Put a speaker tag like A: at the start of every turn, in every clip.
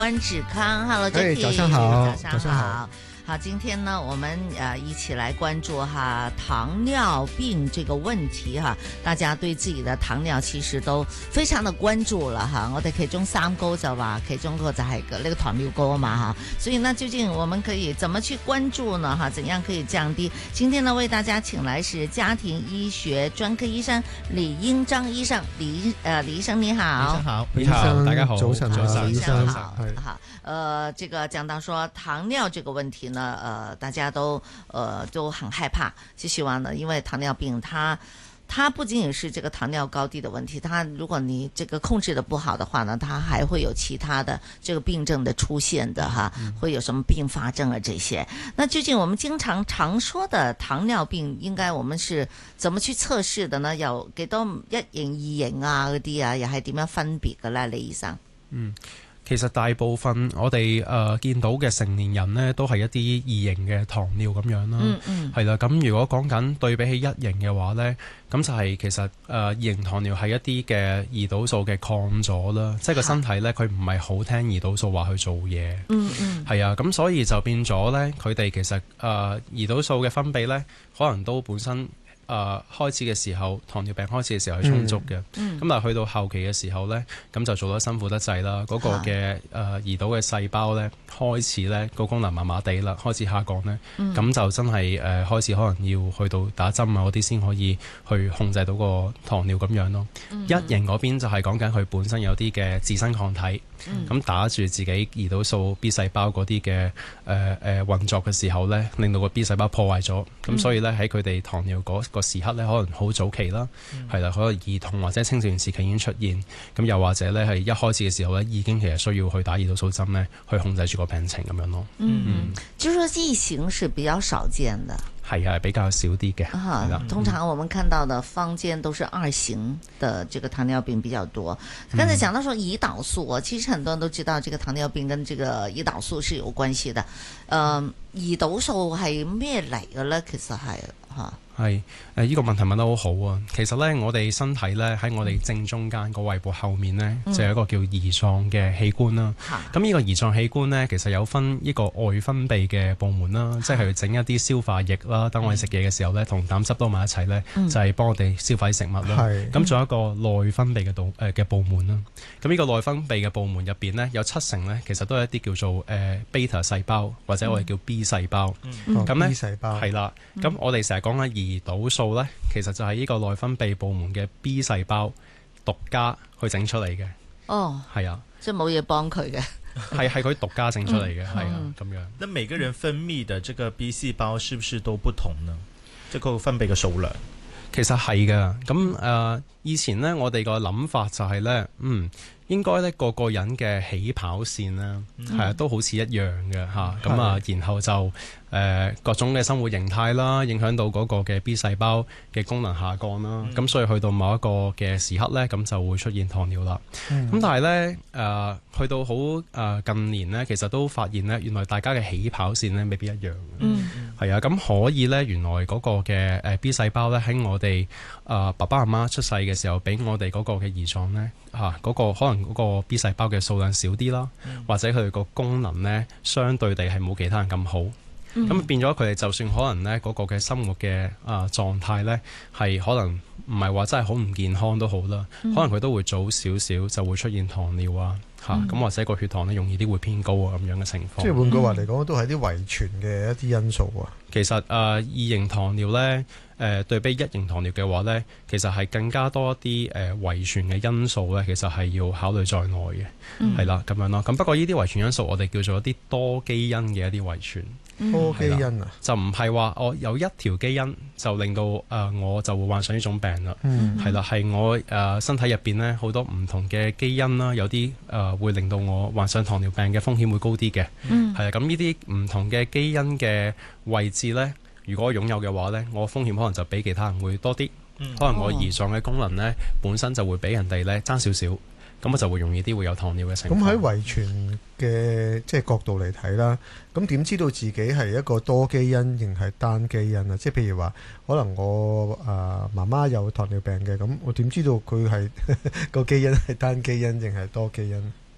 A: 关志康 ，Hello Jackie，
B: 早上好，
A: 早上好。好，今天呢，我们一起来關注下糖尿病這個問題哈。大家對自己的糖尿其實都非常的關注了哈。我哋其中三高就話，其中個就係呢個糖尿高啊嘛哈。所以呢，究竟我們可以怎麼去關注呢？哈，怎樣可以降低？今天呢，為大家請來是家庭醫學專科醫生李英章醫生，李醫生你好。
B: 你好，大家好，
C: 早晨，
A: 醫生好。
C: 好，
A: 這個講到說糖尿這個問題呢。大家都很害怕，就希望呢，因為糖尿病它不僅僅是這個糖尿高低的問題，它如果你這個控制得不好的話呢，它還會有其他的這個病症的出現的哈，會有什麼併發症啊這些。那究竟我們常說的糖尿病，應該我們是怎麼去測試的呢？有幾多一型二型啊嗰啲啊，又係點樣分別嘅咧，李醫生？
C: 其實大部分我哋見到嘅成年人呢，都係一啲二型嘅糖尿咁樣啦。係啦，咁如果講緊對比起一型嘅話呢，咁就係其實二型糖尿係一啲嘅胰島素嘅抗阻啦，即係個身體呢，佢唔係好聽胰島素話去做嘢。係啊，咁所以就變咗呢，佢哋其實胰島素嘅分泌呢，可能都本身開始嘅時候，糖尿病開始嘅時候係充足嘅。咁但係去到後期嘅時候呢，咁就做得辛苦得滯啦。嗰個嘅胰島嘅細胞呢，開始呢個功能麻麻地啦，開始下降呢。咁就真係開始可能要去到打針啊嗰啲先可以去控制到個糖尿咁樣咯。一型嗰邊就係講緊佢本身有啲嘅自身抗體，咁打住自己胰島素 B 細胞嗰啲嘅運作嘅時候呢，令到個 B 細胞破壞咗。咁所以呢，喺佢哋糖尿嗰個時刻咧，可能好早期啦，係啦，可能兒童或者青少年時期已經出現，咁又或者咧係一開始嘅時候咧，已經其實需要去打胰島素針咧，去控制住個病情咁樣咯。
A: 就說異型是比較少見的，
C: 係啊，比較少啲嘅。
A: 通常我們看到的坊間都是二型的這個糖尿病比較多。剛才講到說胰島素，其實很多人都知道這個糖尿病跟這個胰島素是有關係的。胰島素係咩嚟嘅咧？其實係嚇。
C: 係呢個問題問得好好啊！其實呢，我哋身體呢，喺我哋正中間個胃部後面呢，就有一個叫胰臟嘅器官啦。咁呢個胰臟器官呢，其實有分呢個外分泌嘅部門啦，即係去整一啲消化液啦。當我哋食嘢嘅時候呢，同膽汁撈埋一齊呢，就係幫我哋消化啲食物啦。咁仲有一個內分泌嘅部門啦。咁呢個內分泌嘅部門入邊呢，有70%呢，其實都係一啲叫做beta 細胞或者我哋叫 B 細胞。咁呢
B: B 細胞
C: 係啦。咁我哋成日講緊胰島素呢，其實就係呢個內分泌部門嘅 B 細胞獨家去整出嚟嘅。係啊，
A: 即係冇嘢幫佢嘅，
C: 係佢獨家整出嚟嘅，係啊，咁樣。
D: 那每個人分泌的這個 B 細胞是不是都不同呢？這個分泌嘅數量
C: 其實係㗎。咁以前呢，我哋個諗法就係呢，應該呢個人嘅起跑線呢，都好似一樣嘅嚇。咁然後就各種嘅生活形態啦，影響到嗰個嘅 B 細胞嘅功能下降啦。咁所以去到某一個嘅時刻呢，咁就會出現糖尿啦。咁但係呢，去到好近年呢，其實都發現呢，原來大家嘅起跑線呢未必一樣嘅。係啊，咁可以呢，原來嗰個嘅B 細胞呢，喺我哋爸爸媽媽出世嘅時候，俾我哋嗰個嘅胰臟呢，嗰個可能嗰個 B 細胞嘅數量少啲啦，或者佢哋個功能呢，相對地係冇其他人咁好。咁變咗佢哋就算可能呢嗰個嘅生活嘅狀態呢，係可能唔係話真係好唔健康都好啦，可能佢都會早少少就會出現糖尿啊。咁或者個血糖呢容易啲會偏高啊，咁樣嘅情況。
B: 即係換句話嚟講，都係啲遺傳嘅一啲因素啊。
C: 其實二型糖尿呢，對比一型糖尿嘅話呢，其實係更加多一啲遺傳嘅因素呢，其實係要考慮在內嘅，係啦咁樣咯。咁不過呢啲遺傳因素，我哋叫做一啲多基因嘅一啲遺傳。
B: 多基因啊，
C: 就唔係話我有一條基因就令到我就會患上呢種病啦。係啦，係我身體入邊呢好多唔同嘅基因啦，有啲會令到我患上糖尿病嘅風險會高啲嘅。係啊，咁呢啲唔同嘅基因嘅位置呢，如果擁有嘅話呢，我風險可能就比其他人會多啲。可能我胰臟嘅功能呢，本身就會比人哋呢爭少少。咁我就會容易啲會有糖尿嘅情況。
B: 咁喺遺傳嘅即係角度嚟睇啦，咁點知道自己係一個多基因定係單基因啊？即係譬如話，可能我媽媽有糖尿病嘅，咁我點知道佢係個基因係單基因定係多基因？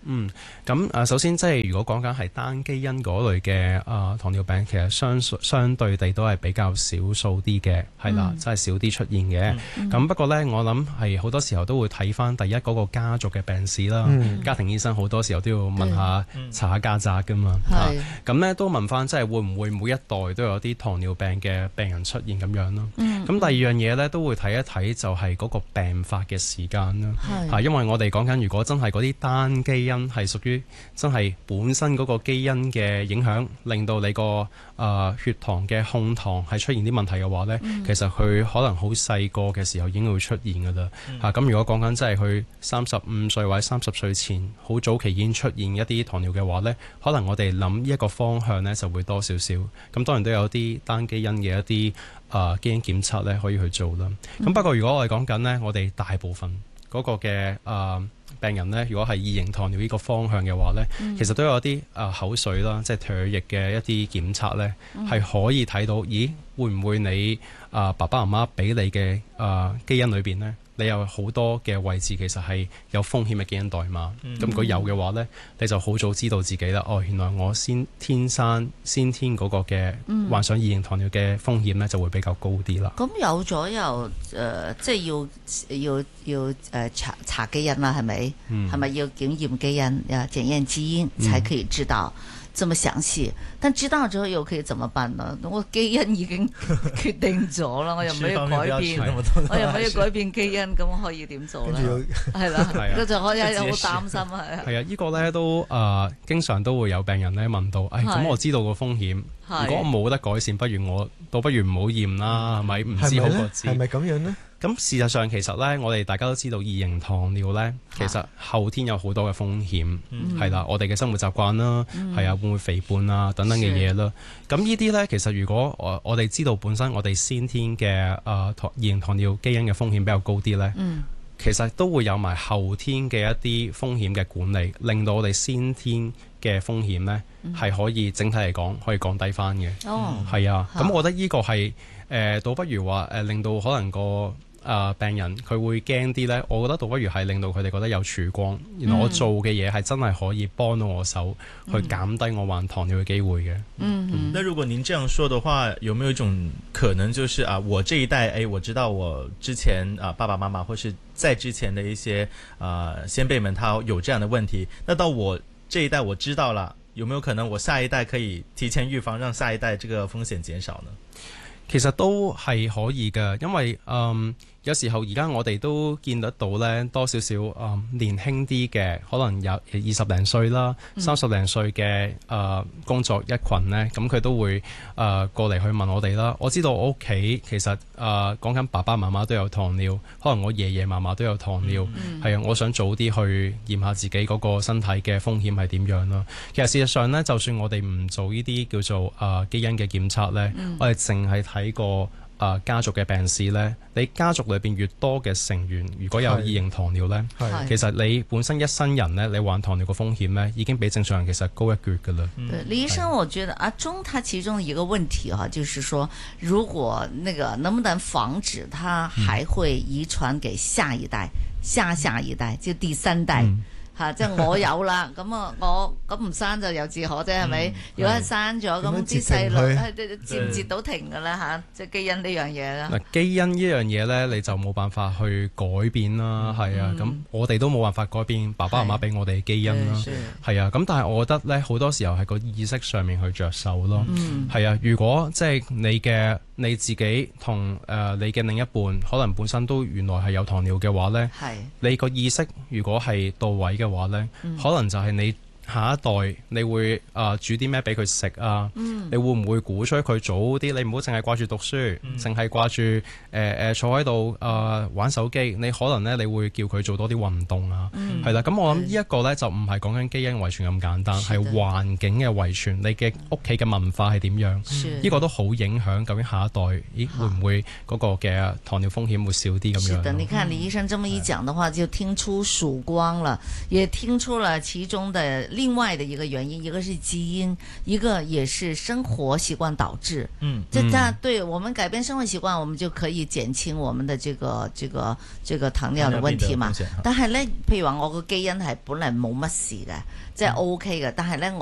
C: 咁首先即係如果講緊係單基因嗰類嘅糖尿病，其實相對地都係比較少數啲嘅，係啦，真係少啲出現嘅。咁不過呢，我諗係好多時候都會睇翻第一嗰個家族嘅病史啦。家庭醫生好多時候都要問下查下家宅噶嘛。咁呢都問翻，即係會唔會每一代都有啲糖尿病嘅病人出現咁樣咯？咁第二樣嘢呢，都會睇一睇就係嗰個病發嘅時間啦。因為我哋講緊如果真係嗰啲單基因係屬於真係本身嗰個基因嘅影響，令到你個血糖嘅控糖係出現啲問題嘅話呢，其實佢可能好細個嘅時候已經會出現㗎啦。咁如果講緊真係佢35歲或者30歲前好早期已經出現一啲糖尿嘅話呢，可能我哋諗一個方向呢就會多少少。咁當然都有啲單基因嘅一啲基因檢測呢可以去做啦。咁不過如果我哋講緊呢，我哋大部分嗰個嘅病人呢，如果係二型糖尿呢個方向嘅話呢，其實都有啲口水啦，即係唾液嘅一啲檢測呢，係可以睇到，咦，會唔會你爸爸媽媽俾你嘅基因裏邊呢，你有好多嘅位置其實係有風險嘅基因代碼。咁如果有嘅話呢，你就好早知道自己啦。原來我先天嗰個嘅患上二型糖尿嘅風險呢就會比較高啲啦。
A: 咁有咗又即係要查基因啦，係咪？係咪要檢驗基因檢驗基因才可以知道這麼詳細？但知道之後又可以怎麼辦呢？我基因已經決定咗啦，我又唔可以改變，我又唔可以改變基因，咁我可以點做咧？係啦，咁就可以好擔心係。
C: 係啊，呢個咧都經常都會有病人咧問到，咁我知道個風險，如果我冇得改善，不如唔好驗啦，係咪？唔知好過知，
B: 係咪咁樣呢？
C: 咁事實上其實咧，我哋大家都知道二型糖尿咧，其實後天有好多嘅風險，係啦，我哋嘅生活習慣啦，係啊，會唔會肥胖啊等等嘅嘢啦。咁呢啲咧，其實如果我哋知道本身我哋先天嘅二型糖尿基因嘅風險比較高啲咧，其實都會有埋後天嘅一啲風險嘅管理，令到我哋先天嘅風險咧係可以整體嚟講可以降低翻嘅。係啊，咁我覺得呢個係倒不如話令到可能個病人佢會驚啲呢，我覺得倒不如係令到佢哋覺得有曙光。原來我做嘅嘢係真係可以幫到我手，去減低我患糖尿嘅機會嘅。
D: 那如果您這樣說的話，有沒有一種可能就是我這一代，我知道我之前爸爸媽媽或是在之前的一些先輩們，他有這樣的問題，那到我這一代我知道了，有沒有可能我下一代可以提前預防，讓下一代這個風險減少呢？
C: 其實都係可以嘅，因為有時候而家我哋都見得到呢，多少少年輕啲嘅，可能有20零歲啦、30零歲嘅工作一群呢，咁佢都會過嚟去問我哋啦。我知道我屋企其實講緊爸爸媽媽都有糖尿，可能我爺爺嫲嫲都有糖尿，係啊，我想早啲去驗下自己嗰個身體嘅風險係點樣啦。其實事實上呢，就算我哋唔做呢啲叫做基因嘅檢測呢，我哋淨係睇過家族嘅病史呢，你家族裏邊越多嘅成員，如果有二型糖尿呢，其實你本身一生人呢，你患糖尿嘅風險呢，已經比正常人其實高一橛噶啦。
A: 對，李醫生，我覺得阿中他其中一個問題就是說，如果那個能不能防止他還會遺傳給下一代、下一代，就第三代？即係我有啦，咁我唔生就由自可啫，係咪？如果係生咗，咁啲細路接唔接到停㗎啦？即係基因呢樣嘢啦。
C: 基因呢樣嘢咧，你就冇辦法去改變啦，係啊。咁我哋都冇辦法改變爸爸媽媽俾我哋嘅基因啦，係啊。咁但係我覺得咧，好多時候係個意識上面去着手咯，係啊。如果即係你自己同你嘅另一半可能本身都原來係有糖尿嘅話咧，你個意識如果係到位嘅話咧，可能就係你下一代你會煮啲咩俾佢食啊？你會唔會鼓吹佢早啲？你唔好淨係掛住讀書，淨係掛住坐喺度玩手機。你可能咧，你會叫佢做多啲運動啊，係啦。咁我諗呢一個咧就唔係講緊基因遺傳咁簡單，係環境嘅遺傳。你嘅屋企嘅文化係點樣？呢個都好影響究竟下一代會唔會嗰個嘅糖尿風險會少啲咁樣。
A: 是的，你看李醫生這麼一講的話，就聽出曙光了，也聽出了其中的另外的一個原因，一個是基因，一個也是生活習慣導致。對我們改變生活習慣，我們就可以減輕我們的這個糖尿的問題嘛。但係咧，譬如話我個基因係本嚟冇乜事嘅，即係 OK 嘅，但係咧